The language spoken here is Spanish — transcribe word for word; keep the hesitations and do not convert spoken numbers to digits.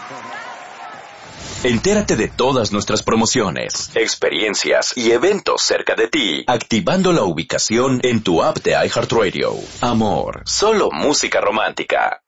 Entérate de todas nuestras promociones, experiencias y eventos cerca de ti, activando la ubicación en tu app de iHeartRadio. Amor, solo música romántica.